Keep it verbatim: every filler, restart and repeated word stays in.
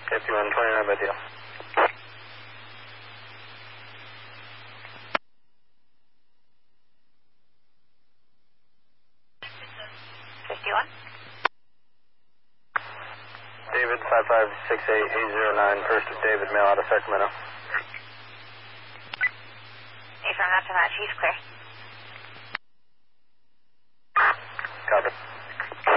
fifty-one twenty-nine by deal. fifty-one. David, five five six eight eight zero nine, first of David, mail out of Sacramento. Affirm, that's a match. He's clear.